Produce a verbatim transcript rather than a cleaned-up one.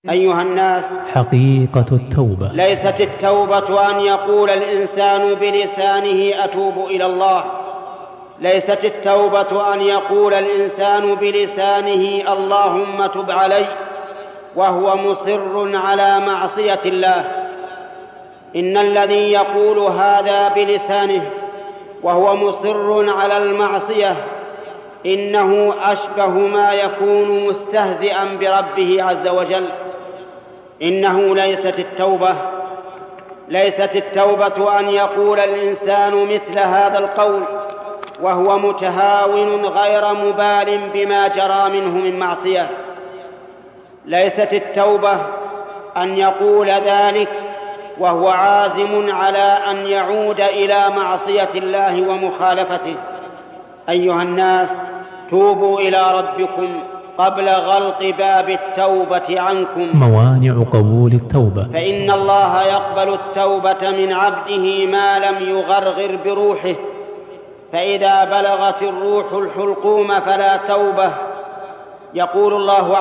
أيها الناس، حقيقة التوبة. ليست التوبة أن يقول الإنسان بلسانه أتوب إلى الله، ليست التوبة أن يقول الإنسان بلسانه اللهم تب علي وهو مصر على معصية الله. إن الذي يقول هذا بلسانه وهو مصر على المعصية إنه أشبه ما يكون مستهزئا بربه عز وجل. إنه ليست التوبة ليست التوبة أن يقول الإنسان مثل هذا القول وهو متهاون غير مبال بما جرى منه من معصية. ليست التوبة أن يقول ذلك وهو عازم على أن يعود إلى معصية الله ومخالفته. أيها الناس، توبوا إلى ربكم قبل غلق باب التوبة عنكم. موانع قبول التوبة. فإن الله يقبل التوبة من عبده ما لم يغرغر بروحه، فإذا بلغت الروح الحلقوم فلا توبة. يقول الله